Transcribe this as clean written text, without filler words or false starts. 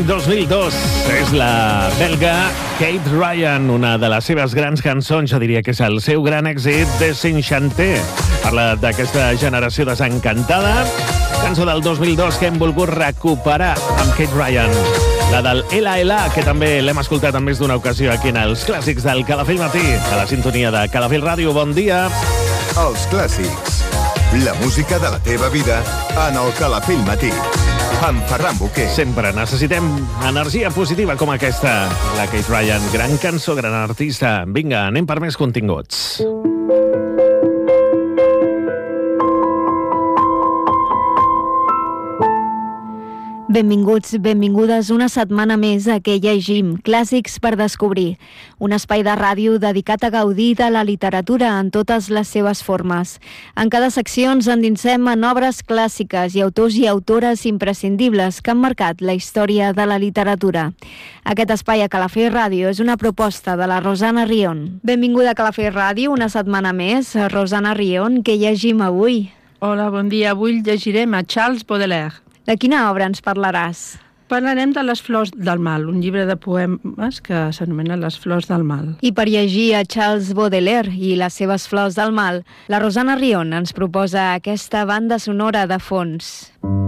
l'any 2002. És la belga Kate Ryan, una de les seves grans cançons, jo diria que és el seu gran èxit, Desenchanté. Parla d'aquesta generació desencantada, cançó del 2002 que hem volgut recuperar amb Kate Ryan. La del Ela Ela, que també l'hem escoltat en més d'una ocasió aquí en els clàssics del Calafell Matí, a la sintonia de Calafell Ràdio. Bon dia. Els clàssics. La música de la teva vida en el Calafell Matí. Amb Ferran Boquer. Sempre necessitem energia positiva com aquesta. La Kate Ryan, gran cançó, gran artista. Vinga, anem per més continguts. Benvinguts, benvingudes una setmana més a Que llegim, clàssics per descobrir. Un espai de ràdio dedicat a gaudir de la literatura en totes les seves formes. En cada secció ens endinsem en obres clàssiques i autors i autores imprescindibles que han marcat la història de la literatura. Aquest espai a Calafell Ràdio és una proposta de la Rosana Rion. Benvinguda a Calafell Ràdio una setmana més. Rosana Rion, què llegim avui? Hola, bon dia. Avui llegirem a Charles Baudelaire. De quina obra ens parlaràs? Parlarem de Les flors del mal, un llibre de poemes que s'anomena Les flors del mal. I per llegir a Charles Baudelaire i les seves flors del mal, la Rosana Rion ens proposa aquesta banda sonora de fons.